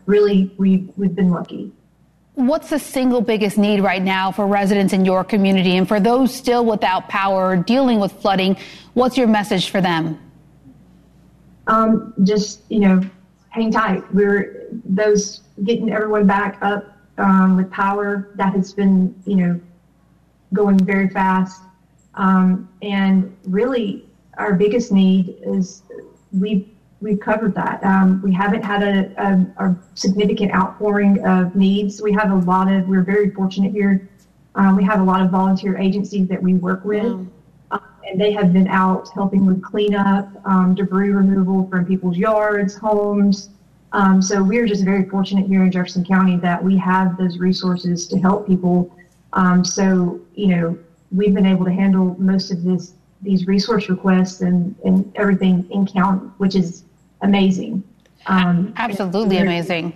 really, we've been lucky. What's the single biggest need right now for residents in your community? And for those still without power or dealing with flooding, what's your message for them? Just, hang tight. We're those getting everyone back up with power. That has been, going very fast. And really our biggest need is we've covered that. We haven't had a significant outpouring of needs. We're very fortunate here. We have a lot of volunteer agencies that we work with, and they have been out helping with cleanup, debris removal from people's yards, homes. So we're just very fortunate here in Jefferson County that we have those resources to help people. So, we've been able to handle most of these resource requests and everything in county, which is amazing. Absolutely amazing.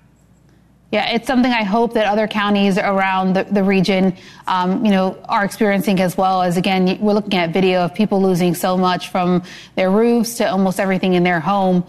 Yeah, it's something I hope that other counties around the region, are experiencing as well. As again, we're looking at video of people losing so much from their roofs to almost everything in their home.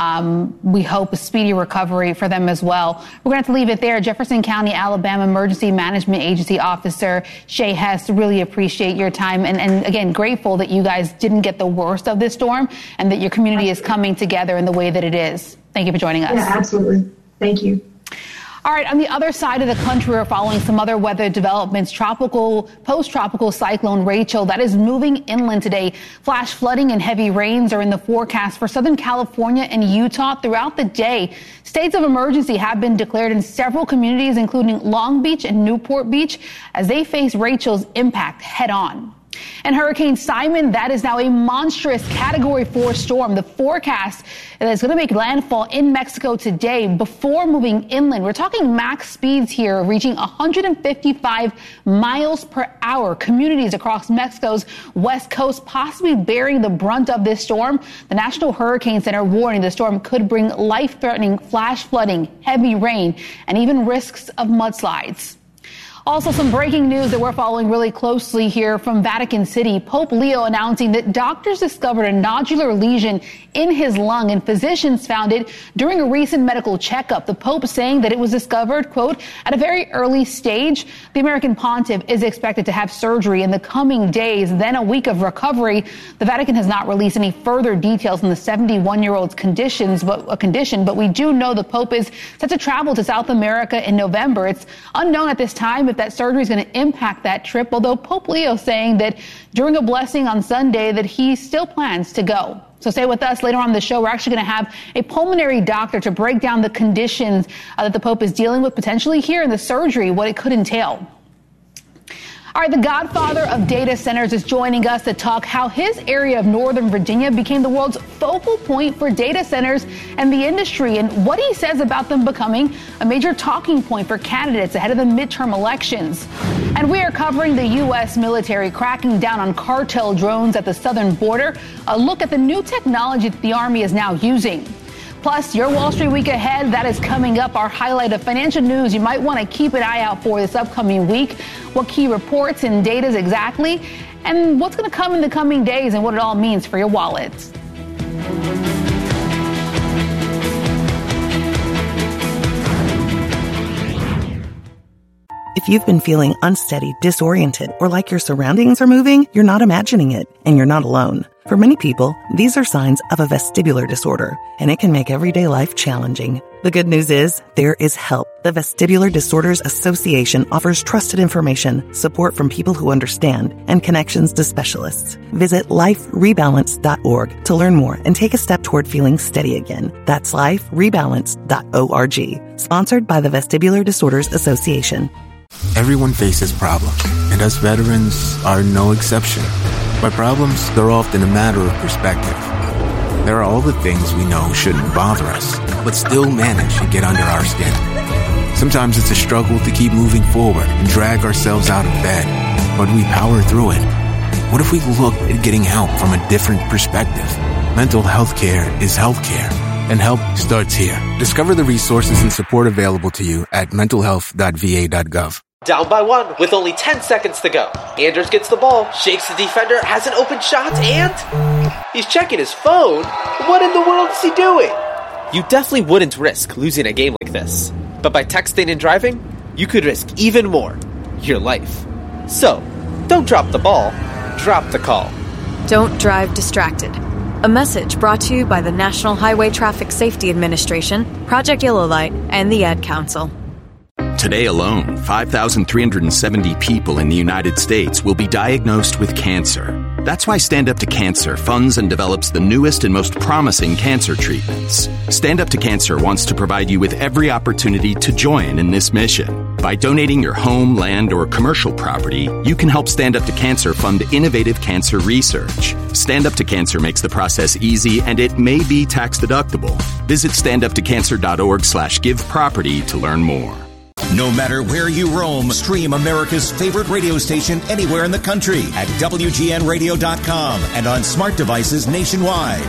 We hope a speedy recovery for them as well. We're going to have to leave it there. Jefferson County, Alabama Emergency Management Agency Officer Shay Hess, really appreciate your time. And again, grateful that you guys didn't get the worst of this storm and that your community is coming together in the way that it is. Thank you for joining us. Yeah, absolutely. Thank you. All right, on the other side of the country, we're following some other weather developments. Post-tropical cyclone Rachel, that is moving inland today. Flash flooding and heavy rains are in the forecast for Southern California and Utah throughout the day. States of emergency have been declared in several communities, including Long Beach and Newport Beach, as they face Rachel's impact head on. And Hurricane Simon, that is now a monstrous Category 4 storm. The forecast is going to make landfall in Mexico today before moving inland. We're talking max speeds here reaching 155 miles per hour. Communities across Mexico's west coast possibly bearing the brunt of this storm. The National Hurricane Center warning the storm could bring life-threatening flash flooding, heavy rain, and even risks of mudslides. Also, some breaking news that we're following really closely here from Vatican City. Pope Leo announcing that doctors discovered a nodular lesion in his lung and physicians found it during a recent medical checkup. The Pope saying that it was discovered, quote, at a very early stage. The American pontiff is expected to have surgery in the coming days, then a week of recovery. The Vatican has not released any further details on the 71-year-old's condition, but we do know the Pope is set to travel to South America in November. It's unknown at this time if that surgery is going to impact that trip, although Pope Leo saying that during a blessing on Sunday that he still plans to go. So stay with us. Later on in the show, we're actually going to have a pulmonary doctor to break down the conditions that the Pope is dealing with potentially here in the surgery, what it could entail. All right, the godfather of data centers is joining us to talk how his area of Northern Virginia became the world's focal point for data centers and the industry, and what he says about them becoming a major talking point for candidates ahead of the midterm elections. And we are covering the U.S. military cracking down on cartel drones at the southern border. A look at the new technology that the Army is now using. Plus, your Wall Street Week ahead, that is coming up. Our highlight of financial news you might want to keep an eye out for this upcoming week. What key reports and data exactly, and what's going to come in the coming days and what it all means for your wallets. If you've been feeling unsteady, disoriented, or like your surroundings are moving, you're not imagining it, and you're not alone. For many people, these are signs of a vestibular disorder, and it can make everyday life challenging. The good news is, there is help. The Vestibular Disorders Association offers trusted information, support from people who understand, and connections to specialists. Visit liferebalance.org to learn more and take a step toward feeling steady again. That's liferebalance.org. Sponsored by the Vestibular Disorders Association. Everyone faces problems, and us veterans are no exception. By problems, they're often a matter of perspective. There are all the things we know shouldn't bother us, but still manage to get under our skin. Sometimes it's a struggle to keep moving forward and drag ourselves out of bed, but we power through it. What if we looked at getting help from a different perspective? Mental health care is health care, and help starts here. Discover the resources and support available to you at mentalhealth.va.gov. Down by one with only 10 seconds to go. Anders gets the ball, shakes the defender, has an open shot, and he's checking his phone. What in the world is he doing? You definitely wouldn't risk losing a game like this. But by texting and driving, you could risk even more, your life. So, don't drop the ball, drop the call. Don't drive distracted. A message brought to you by the National Highway Traffic Safety Administration, Project Yellow Light, and the Ad Council. Today alone, 5,370 people in the United States will be diagnosed with cancer. That's why Stand Up to Cancer funds and develops the newest and most promising cancer treatments. Stand Up to Cancer wants to provide you with every opportunity to join in this mission. By donating your home, land, or commercial property, you can help Stand Up to Cancer fund innovative cancer research. Stand Up to Cancer makes the process easy, and it may be tax deductible. Visit standuptocancer.org/giveproperty to learn more. No matter where you roam, stream America's favorite radio station anywhere in the country at WGNradio.com and on smart devices nationwide.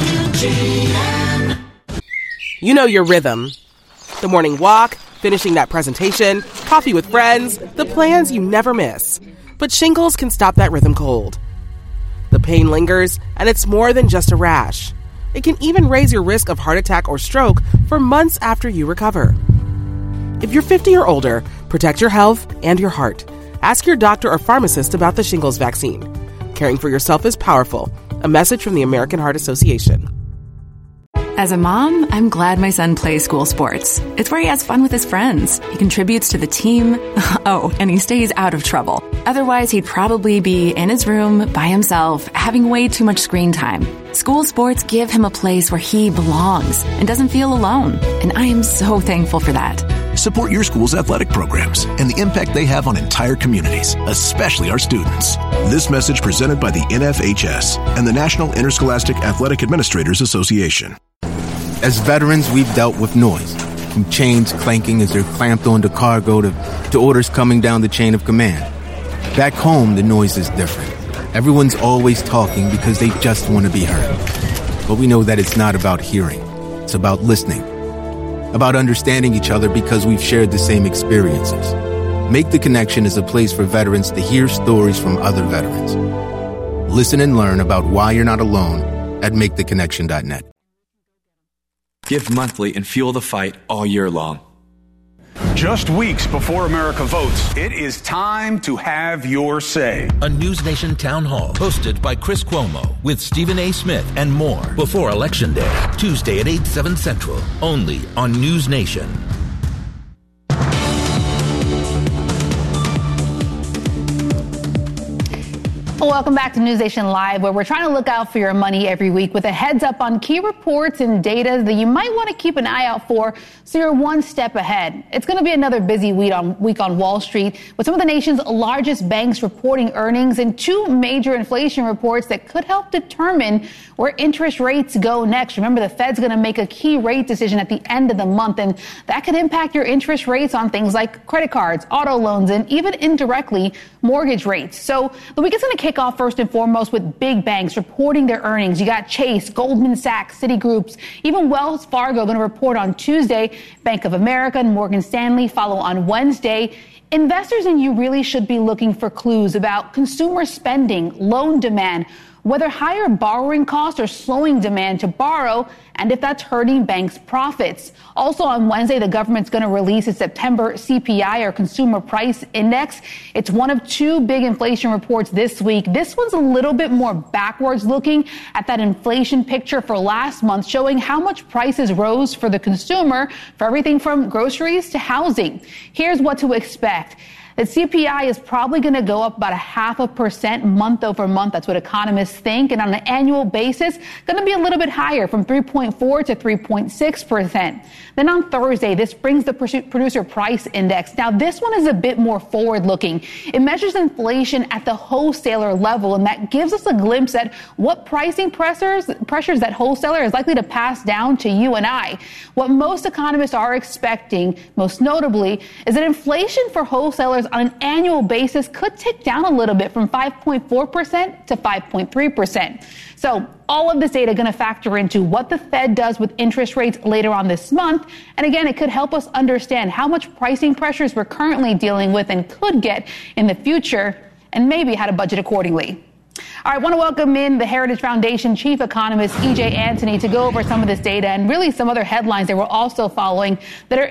WGN. You know your rhythm. The morning walk, finishing that presentation, coffee with friends, the plans you never miss. But shingles can stop that rhythm cold. The pain lingers, and it's more than just a rash. It can even raise your risk of heart attack or stroke for months after you recover. If you're 50 or older, protect your health and your heart. Ask your doctor or pharmacist about the shingles vaccine. Caring for yourself is powerful. A message from the American Heart Association. As a mom, I'm glad my son plays school sports. It's where he has fun with his friends. He contributes to the team. Oh, and he stays out of trouble. Otherwise, he'd probably be in his room by himself, having way too much screen time. School sports give him a place where he belongs and doesn't feel alone. And I am so thankful for that. Support your school's athletic programs and the impact they have on entire communities, especially our students. This message presented by the NFHS and the National Interscholastic Athletic Administrators Association. As veterans, we've dealt with noise, from chains clanking as they're clamped onto cargo to orders coming down the chain of command. Back home, the noise is different. Everyone's always talking because they just want to be heard. But we know that it's not about hearing. It's about listening. About understanding each other because we've shared the same experiences. Make the Connection is a place for veterans to hear stories from other veterans. Listen and learn about why you're not alone at maketheconnection.net. Give monthly and fuel the fight all year long. Just weeks before America votes, it is time to have your say. A News Nation town hall hosted by Chris Cuomo with Stephen A. Smith and more before Election Day, Tuesday at 8, 7 Central, only on News Nation. Welcome back to News Nation Live, where we're trying to look out for your money every week with a heads up on key reports and data that you might want to keep an eye out for so you're one step ahead. It's going to be another busy week on Wall Street with some of the nation's largest banks reporting earnings and two major inflation reports that could help determine where interest rates go next. Remember, the Fed's going to make a key rate decision at the end of the month, and that could impact your interest rates on things like credit cards, auto loans, and even indirectly mortgage rates. So the week is going to kick off first and foremost with big banks reporting their earnings. You got Chase, Goldman Sachs, Citigroup, even Wells Fargo going to report on Tuesday. Bank of America and Morgan Stanley follow on Wednesday. Investors and you really should be looking for clues about consumer spending, loan demand, whether higher borrowing costs are slowing demand to borrow, and if that's hurting banks' profits. Also on Wednesday, the government's going to release its September CPI, or Consumer Price Index. It's one of two big inflation reports this week. This one's a little bit more backwards looking at that inflation picture for last month, showing how much prices rose for the consumer for everything from groceries to housing. Here's what to expect. The CPI is probably going to go up about 0.5% month over month. That's what economists think. And on an annual basis, going to be a little bit higher from 3.4 to 3.6%. Then on Thursday, this brings the Producer Price Index. Now, this one is a bit more forward looking. It measures inflation at the wholesaler level, and that gives us a glimpse at what pricing pressures that wholesaler is likely to pass down to you and I. What most economists are expecting, most notably, is that inflation for wholesalers on an annual basis could tick down a little bit from 5.4% to 5.3%. So all of this data going to factor into what the Fed does with interest rates later on this month. And again, it could help us understand how much pricing pressures we're currently dealing with and could get in the future, and maybe how to budget accordingly. All right, I want to welcome in the Heritage Foundation Chief Economist, E.J. Antony, to go over some of this data and really some other headlines that we're also following that are